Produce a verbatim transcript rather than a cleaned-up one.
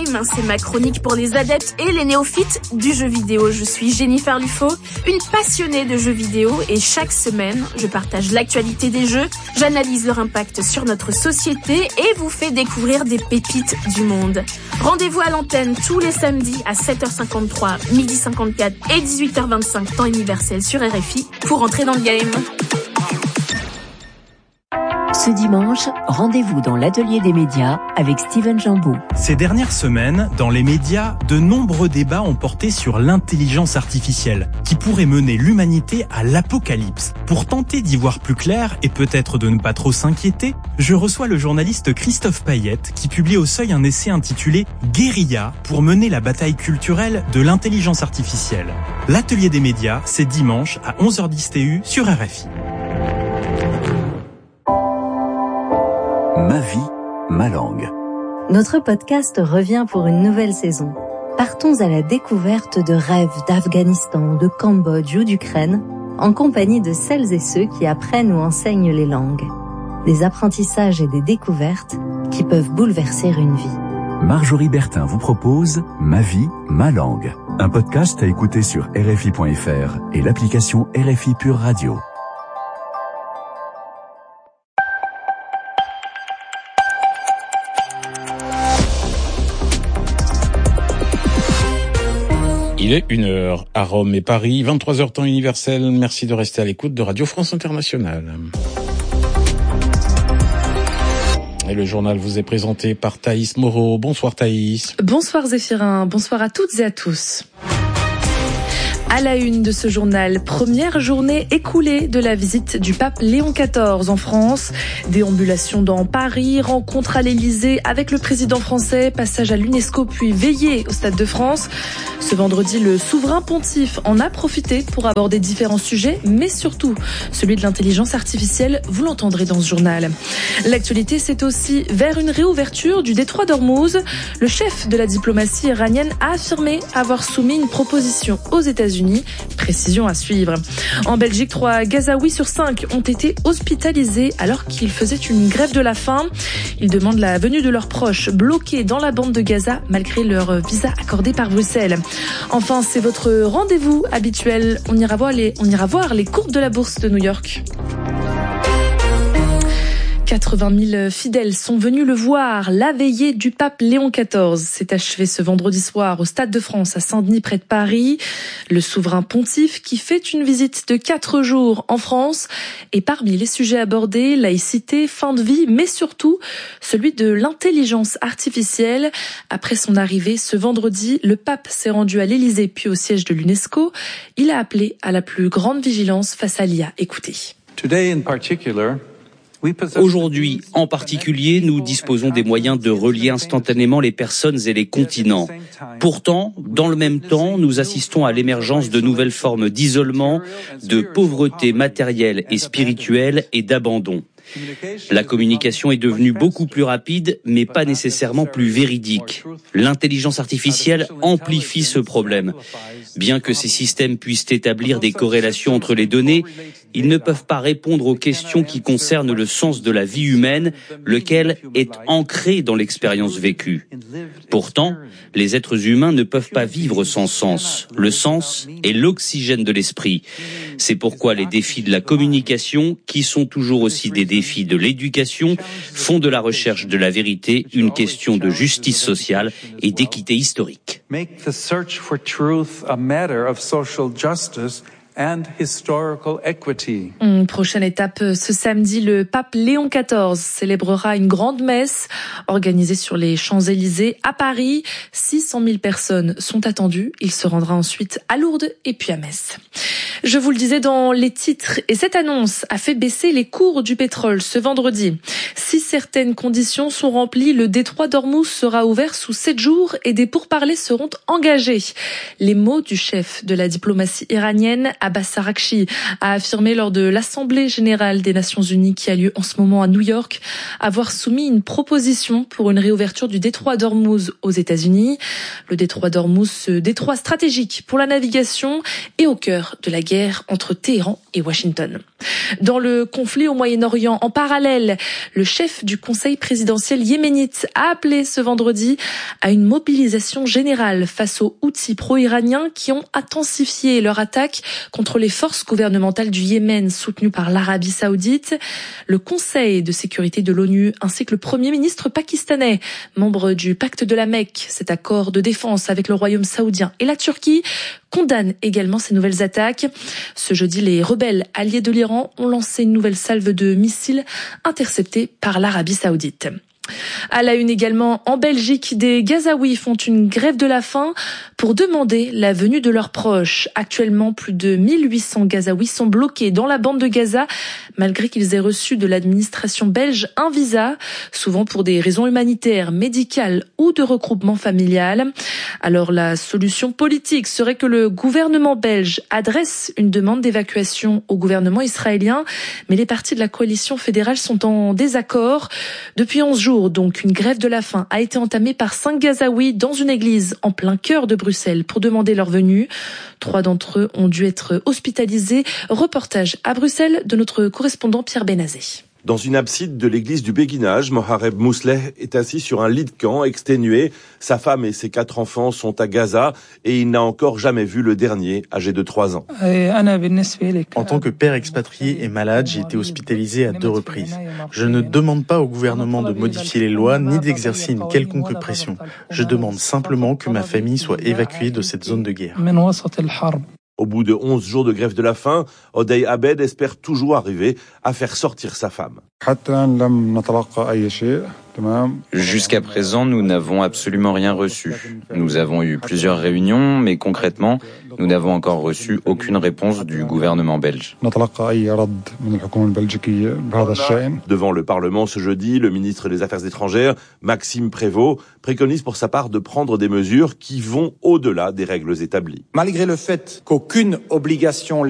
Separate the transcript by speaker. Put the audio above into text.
Speaker 1: Game, c'est ma chronique pour les adeptes et les néophytes du jeu vidéo. Je suis Jennifer Lufo, une passionnée de jeux vidéo et chaque semaine, je partage l'actualité des jeux, j'analyse leur impact sur notre société et vous fais découvrir des pépites du monde. Rendez-vous à l'antenne tous les samedis à sept heures cinquante-trois, midi cinquante-quatre et dix-huit heures vingt-cinq temps universel sur R F I pour entrer dans le game.
Speaker 2: Ce dimanche, rendez-vous dans l'atelier des médias avec Steven Jambeau.
Speaker 3: Ces dernières semaines, dans les médias, de nombreux débats ont porté sur l'intelligence artificielle, qui pourrait mener l'humanité à l'apocalypse. Pour tenter d'y voir plus clair et peut-être de ne pas trop s'inquiéter, je reçois le journaliste Christophe Payette, qui publie au Seuil un essai intitulé « Guérilla » pour mener la bataille culturelle de l'intelligence artificielle. L'atelier des médias, c'est dimanche à onze heures dix T U sur R F I.
Speaker 4: Ma vie, ma langue.
Speaker 2: Notre podcast revient pour une nouvelle saison. Partons à la découverte de rêves d'Afghanistan, de Cambodge ou d'Ukraine, en compagnie de celles et ceux qui apprennent ou enseignent les langues. Des apprentissages et des découvertes qui peuvent bouleverser une vie.
Speaker 4: Marjorie Bertin vous propose Ma vie, ma langue. Un podcast à écouter sur R F I point F R et l'application R F I Pure Radio.
Speaker 5: Il est une heure à Rome et Paris, vingt-trois heures temps universel. Merci de rester à l'écoute de Radio France Internationale. Et le journal vous est présenté par Thaïs Moreau. Bonsoir Thaïs.
Speaker 6: Bonsoir Zéphirin, bonsoir à toutes et à tous. À la une de ce journal, première journée écoulée de la visite du pape Léon quatorze en France. Déambulation dans Paris, rencontre à l'Élysée avec le président français, passage à l'UNESCO puis veillée au Stade de France. Ce vendredi, le souverain pontife en a profité pour aborder différents sujets, mais surtout celui de l'intelligence artificielle, vous l'entendrez dans ce journal. L'actualité, c'est aussi vers une réouverture du détroit d'Ormuz. Le chef de la diplomatie iranienne a affirmé avoir soumis une proposition aux États-Unis. Précision à suivre. En Belgique, trois Gazaouis sur cinq ont été hospitalisés alors qu'ils faisaient une grève de la faim. Ils demandent la venue de leurs proches bloqués dans la bande de Gaza malgré leur visa accordé par Bruxelles. Enfin, c'est votre rendez-vous habituel. On ira voir les, on ira voir les courbes de la bourse de New York. quatre-vingt mille fidèles sont venus le voir. La veillée du pape Léon quatorze s'est achevée ce vendredi soir au Stade de France à Saint-Denis près de Paris. Le souverain pontife qui fait une visite de quatre jours en France. Et parmi les sujets abordés, laïcité, fin de vie, mais surtout celui de l'intelligence artificielle. Après son arrivée ce vendredi, le pape s'est rendu à l'Élysée puis au siège de l'UNESCO. Il a appelé à la plus grande vigilance face à l'I A. Écoutez.
Speaker 7: Today in particular,
Speaker 8: Aujourd'hui, en particulier, nous disposons des moyens de relier instantanément les personnes et les continents. Pourtant, dans le même temps, nous assistons à l'émergence de nouvelles formes d'isolement, de pauvreté matérielle et spirituelle et d'abandon. La communication est devenue beaucoup plus rapide, mais pas nécessairement plus véridique. L'intelligence artificielle amplifie ce problème. Bien que ces systèmes puissent établir des corrélations entre les données, ils ne peuvent pas répondre aux questions qui concernent le sens de la vie humaine, lequel est ancré dans l'expérience vécue. Pourtant, les êtres humains ne peuvent pas vivre sans sens. Le sens est l'oxygène de l'esprit. C'est pourquoi les défis de la communication, qui sont toujours aussi des défis de l'éducation, font de la recherche de la vérité une question de justice sociale et d'équité historique.
Speaker 7: Make the search for truth a matter of social justice and historical equity.
Speaker 6: Mmh, prochaine étape, ce samedi, le pape Léon quatorze célébrera une grande messe organisée sur les Champs-Élysées à Paris. six cent mille personnes sont attendues. Il se rendra ensuite à Lourdes et puis à Metz. Je vous le disais dans les titres, et cette annonce a fait baisser les cours du pétrole ce vendredi. Si certaines conditions sont remplies, le détroit d'Ormuz sera ouvert sous sept jours et des pourparlers seront engagés. Les mots du chef de la diplomatie iranienne, Abbas Araghchi, a affirmé lors de l'Assemblée générale des Nations Unies qui a lieu en ce moment à New York, avoir soumis une proposition pour une réouverture du détroit d'Ormuz aux États-Unis. Le détroit d'Ormuz, ce détroit stratégique pour la navigation, est au cœur de la guerre entre Téhéran et Washington. Dans le conflit au Moyen-Orient, en parallèle, le chef du conseil présidentiel yéménite a appelé ce vendredi à une mobilisation générale face aux Houthis pro-iraniens qui ont intensifié leur attaque contre les forces gouvernementales du Yémen soutenues par l'Arabie saoudite. Le Conseil de sécurité de l'ONU ainsi que le Premier ministre pakistanais, membre du pacte de la Mecque, cet accord de défense avec le Royaume saoudien et la Turquie, condamne également ces nouvelles attaques. Ce jeudi, les rebelles alliés de l'Iran ont lancé une nouvelle salve de missiles interceptés par l'Arabie saoudite. À la une également, en Belgique, des Gazaouis font une grève de la faim pour demander la venue de leurs proches. Actuellement, plus de mille huit cents Gazaouis sont bloqués dans la bande de Gaza, malgré qu'ils aient reçu de l'administration belge un visa, souvent pour des raisons humanitaires, médicales ou de regroupement familial. Alors la solution politique serait que le gouvernement belge adresse une demande d'évacuation au gouvernement israélien, mais les partis de la coalition fédérale sont en désaccord. Depuis onze jours, donc, une grève de la faim a été entamée par cinq Gazaouis dans une église en plein cœur de Bruxelles pour demander leur venue. Trois d'entre eux ont dû être hospitalisés. Reportage à Bruxelles de notre correspondant Pierre Benazé.
Speaker 9: Dans une abside de l'église du Béguinage, Mohareb Mousleh est assis sur un lit de camp, exténué. Sa femme et ses quatre enfants sont à Gaza et il n'a encore jamais vu le dernier, âgé de trois ans.
Speaker 10: En tant que père expatrié et malade, j'ai été hospitalisé à deux reprises. Je ne demande pas au gouvernement de modifier les lois ni d'exercer une quelconque pression. Je demande simplement que ma famille soit évacuée de cette zone de guerre.
Speaker 9: Au bout de onze jours de grève de la faim, Odey Abed espère toujours arriver à faire sortir sa femme.
Speaker 11: Jusqu'à présent, nous n'avons absolument rien reçu. Nous avons eu plusieurs réunions, mais concrètement, nous n'avons encore reçu aucune réponse du gouvernement belge.
Speaker 9: Devant le Parlement ce jeudi, le ministre des Affaires étrangères, Maxime Prévost, préconise pour sa part de prendre des mesures qui vont au-delà des règles établies.
Speaker 12: Malgré le fait qu'aucune obligation